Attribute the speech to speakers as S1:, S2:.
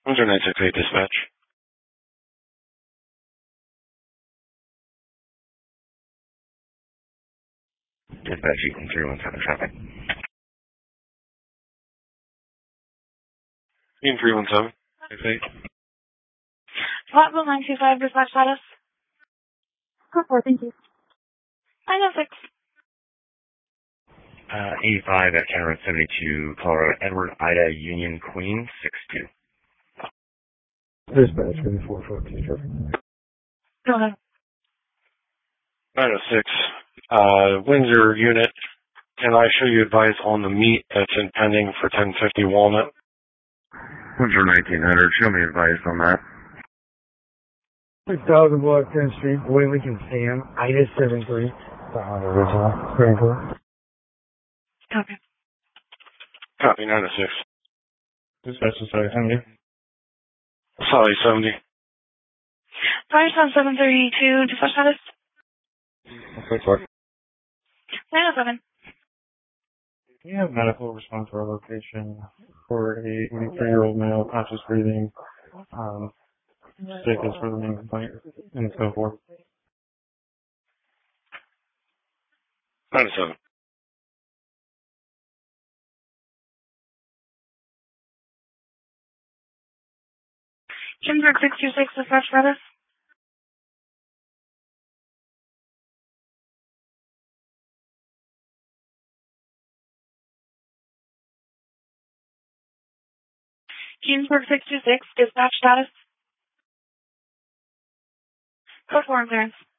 S1: Windsor 968 dispatch.
S2: Dispatch, Eaton 317 traffic.
S1: Eaton 317. 68.
S3: Flatboat 925 dispatch status.
S4: Code 4, thank you.
S3: 906.
S2: 85 at County Road 72, Colorado, Edward, Ida, Union, Queen, 62.
S5: Dispatch, 442 traffic.
S3: Go ahead.
S1: 906. Windsor unit. Can I show you advise on the meet that's impending for 1050 Walnut?
S2: Windsor 1900, show me advice on that.
S5: 6,000 block 10th Street, Boy Lincoln Sam, Ida 73. Original. Very cool.
S3: Copy.
S1: Copy 906.
S5: Dispatch is 70.
S1: Solly 70.
S3: Firestone 732 dispatch status.
S5: Code 4.
S3: 907.
S5: Do you have medical response to our location for a 83-year-old male, conscious breathing, sick is for the main complaint, and so forth?
S1: 907.
S3: Kingsburg 626 dispatch status. Kingsburg 626 dispatch status. Code 4 clearance.